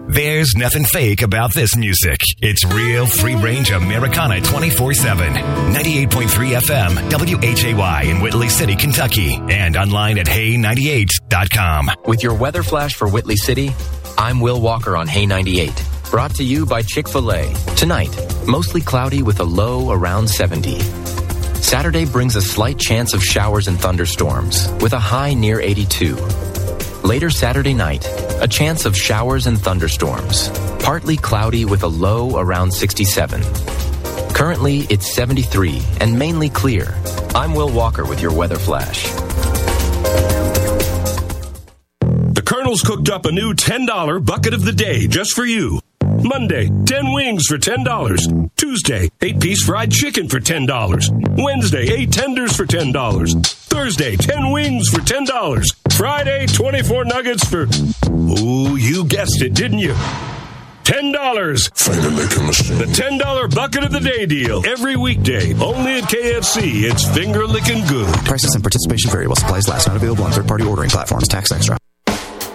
There's nothing fake about this music. It's real free-range Americana 24/7. 98.3 FM, WHAY in Whitley City, Kentucky. And online at hey98.com. With your weather flash for Whitley City, I'm Will Walker on Hey 98. Brought to you by Chick-fil-A. Tonight, mostly cloudy with a low around 70. Saturday brings a slight chance of showers and thunderstorms with a high near 82. Later Saturday night, a chance of showers and thunderstorms, partly cloudy with a low around 67. Currently, it's 73 and mainly clear. I'm Will Walker with your weather flash. The Colonel's cooked up a new $10 bucket of the day just for you. Monday, 10 wings for $10. Tuesday, 8-piece fried chicken for $10. Wednesday, 8 tenders for $10. Thursday, 10 wings for $10. Friday, 24 nuggets for... Ooh, you guessed it, didn't you? $10. Finger licking machine. The $10 bucket of the day deal. Every weekday, only at KFC. It's finger licking good. Prices and participation vary while supplies last. Not available on third-party ordering platforms. Tax extra.